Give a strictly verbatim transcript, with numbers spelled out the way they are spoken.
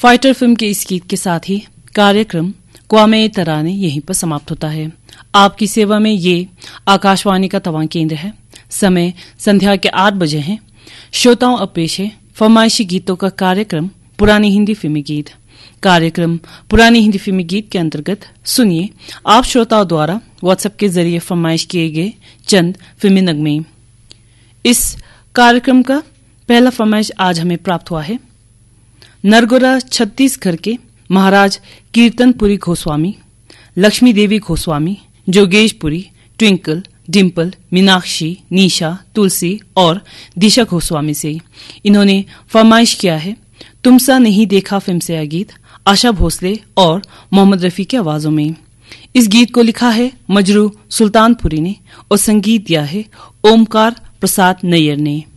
Fighter film के इस गीत के साथ ही कार्यक्रम क्वामे तराने यहीं पर समाप्त होता है। आपकी सेवा में ये आकाशवाणी का तवांग केंद्र है। समय संध्या के आठ बजे है। श्रोताओं अब पेश है फरमाइशी गीतों का कार्यक्रम पुरानी हिंदी फिल्मी गीत। कार्यक्रम पुरानी हिंदी फिल्मी गीत के अंतर्गत सुनिए आप श्रोताओं द्वारा व्हाट्सएप के जरिए फरमाइश किए गए चंद फिल्मी नगमे। इस कार्यक्रम का पहला फरमाइश आज हमें प्राप्त हुआ है नरगोरा छत्तीसगढ़ के महाराज कीर्तनपुरी गोस्वामी, लक्ष्मी देवी गोस्वामी, जोगेशपुरी, ट्विंकल, डिम्पल, मीनाक्षी, निशा, तुलसी और दिशा गोस्वामी से। इन्होंने फरमाइश किया है तुमसा नहीं देखा फिल्म से यह गीत आशा भोसले और मोहम्मद रफी की आवाजों में। इस गीत को लिखा है मजरू सुल्तानपुरी ने और संगीत दिया है ओमकार प्रसाद नैयर ने।